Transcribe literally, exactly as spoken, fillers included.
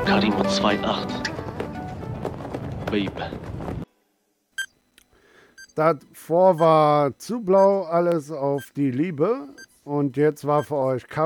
Karimo zwei acht. Babe. Davor war zu blau, alles auf die Liebe. Und jetzt war für euch Cover